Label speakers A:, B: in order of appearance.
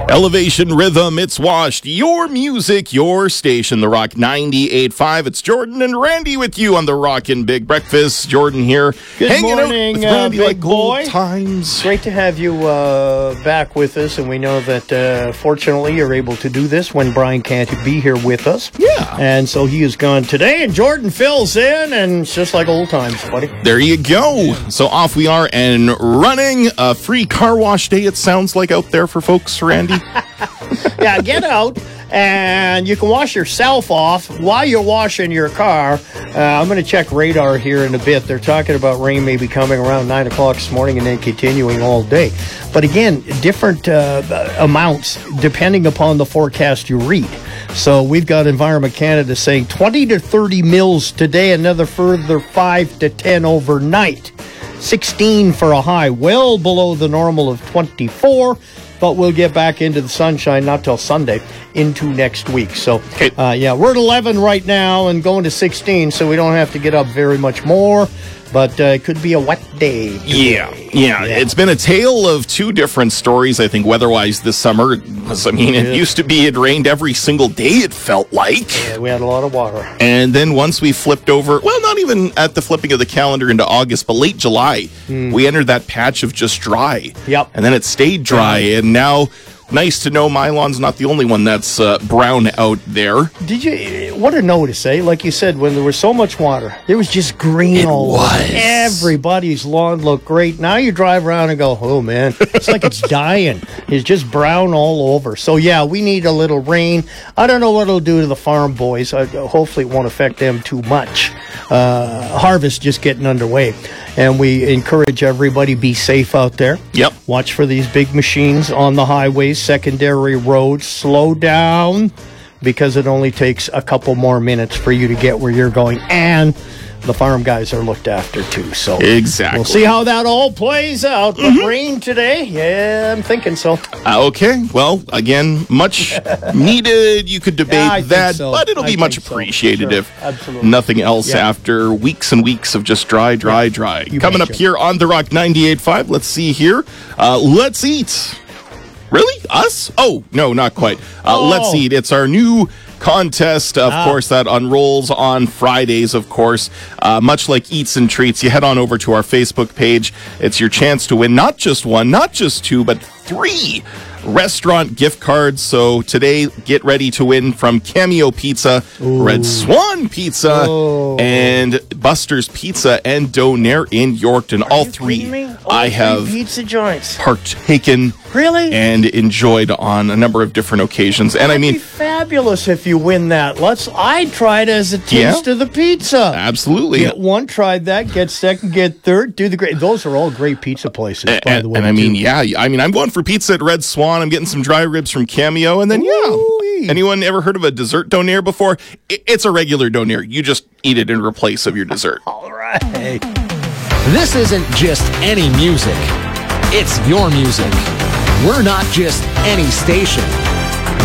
A: Elevation Rhythm, it's washed. Your music, your station, The Rock 98.5. It's Jordan and Randy with you on The Rockin' Big Breakfast. Jordan here.
B: Good
A: hanging
B: morning,
A: out with Randy
B: big
A: like
B: boy.
A: old times.
B: Great to have you back with us, and we know that fortunately you're able to do this when Brian can't be here with us.
A: Yeah.
B: And so he is gone today, and Jordan fills in, and it's just like old times, buddy.
A: There you go. So off we are and running. A free car wash day, it sounds like, out there for folks, Randy.
B: Yeah, get out, and you can wash yourself off while you're washing your car. I'm going to check radar here in a bit. They're talking about rain maybe coming around 9 o'clock this morning and then continuing all day. But again, different amounts depending upon the forecast you read. So we've got Environment Canada saying 20 to 30 mils today, another further 5 to 10 overnight. 16 for a high, well below the normal of 24. But we'll get back into the sunshine not till Sunday, into next week. So, yeah, we're at 11 right now and going to 16, so we don't have to get up very much more. But it could be a wet day today.
A: Yeah. It's been a tale of two different stories, I think, weather-wise this summer. It used to be it rained every single day, it felt like.
B: Yeah, we had a lot of water.
A: And then once we flipped over, well, not even at the flipping of the calendar into August, but late July, we entered that patch of just dry.
B: Yep.
A: And then it stayed dry, and now... Nice to know my lawn's not the only one that's brown out there.
B: What a notice, eh? Like you said, when there was so much water, there was just green all over. Everybody's lawn looked great. Now you drive around and go, oh, man, it's like it's dying. It's just brown all over. So, yeah, we need a little rain. I don't know what it'll do to the farm boys. Hopefully it won't affect them too much. Harvest just getting underway. And we encourage everybody, be safe out there.
A: Yep.
B: Watch for these big machines on the highways, secondary roads. Slow down because it only takes a couple more minutes for you to get where you're going. And the farm guys are looked after too. So
A: exactly.
B: We'll see how that all plays out. But rain today? Yeah, I'm thinking so.
A: Okay. Well, again, much needed. You could debate that,
B: so.
A: but it'll be much appreciated if
B: Absolutely.
A: nothing else after weeks and weeks of just dry. Coming up here on The Rock 98.5, let's see here. Let's Eat. Really? Us? Oh, no, not quite. Let's Eat. It's our new contest, of course, that unrolls on Fridays, of course. Much like Eats and Treats, you head on over to our Facebook page. It's your chance to win not just one, not just two, but 3 restaurant gift cards. So today, get ready to win from Cameo Pizza, Red Swan Pizza, and Buster's Pizza and Donair in Yorkton. All 3 I have
B: pizza joints
A: partaken
B: really
A: and enjoyed on a number of different occasions. And
B: That'd be fabulous if you win that. I'd try it as a taste of the pizza.
A: Absolutely.
B: Get one, try that, get second, get third, do the great. Those are all great pizza places, by the way.
A: And I'm going for pizza at Red Swan. I'm getting some dry ribs from Cameo. And then, anyone ever heard of a dessert Donair before? It's a regular Donair. You just eat it in replace of your dessert.
B: All right.
C: This isn't just any music. It's your music. We're not just any station.